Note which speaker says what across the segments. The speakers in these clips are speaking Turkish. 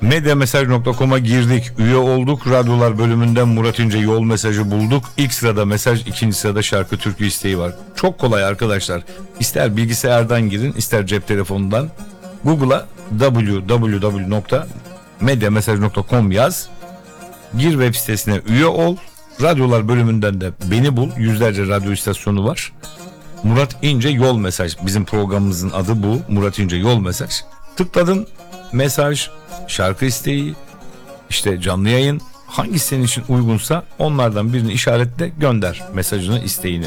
Speaker 1: Medyamesaj.com'a girdik, üye olduk, radyolar bölümünden Murat İnce yol mesajı bulduk. İlk sırada mesaj, ikinci sırada şarkı türkü isteği var. Çok kolay arkadaşlar. İster bilgisayardan girin, ister cep telefonundan. Google'a www.medyamesaj.com yaz. Gir web sitesine, üye ol. Radyolar bölümünden de beni bul. Yüzlerce radyo istasyonu var. Murat İnce yol mesaj. Bizim programımızın adı bu. Murat İnce yol mesaj. Tıkladın, mesaj, şarkı isteği, işte canlı yayın, hangisi senin için uygunsa onlardan birini işaretle, gönder mesajını, isteğini.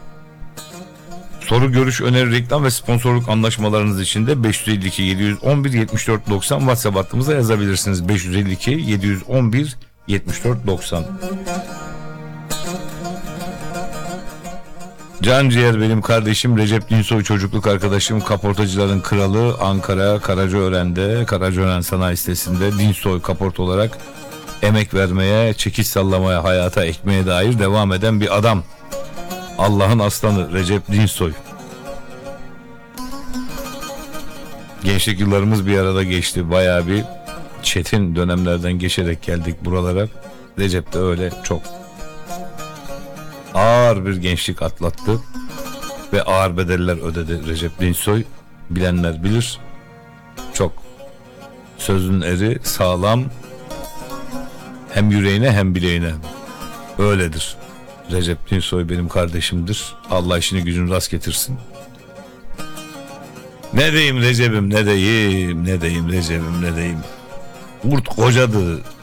Speaker 1: Soru, görüş, öneri, reklam ve sponsorluk anlaşmalarınız için de 552 711 74 90 WhatsApp hattımıza yazabilirsiniz. 552 711 74 90. Can ciğer benim kardeşim Recep Dinsoy, çocukluk arkadaşım, kaportacıların kralı, Ankara Karacaören'de, Karacaören Sanayi Sitesi'nde Dinsoy kaport olarak emek vermeye, çekiç sallamaya, hayata, ekmeğe dair devam eden bir adam. Allah'ın aslanı Recep Dinsoy. Gençlik yıllarımız bir arada geçti. Bayağı bir çetin dönemlerden geçerek geldik buralara. Recep de öyle çok ağır bir gençlik atlattı ve ağır bedeller ödedi Recep Dinsoy. Bilenler bilir. Çok sözün eri, sağlam, hem yüreğine hem bileğine. Öyledir. Recep Dinsoy benim kardeşimdir. Allah işini gücünü rast getirsin. Ne diyeyim Recep'im, ne diyeyim, ne diyeyim Recep'im, ne diyeyim. Kurt kocadı.